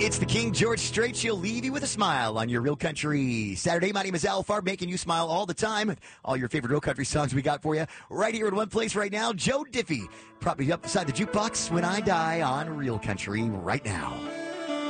It's the King George Strait. She'll leave you with a smile on your Real Country Saturday. My name is Al Farb, making you smile all the time. All your favorite Real Country songs we got for you right here in one place right now. Joe Diffie, probably up beside the jukebox when I die on Real Country right now.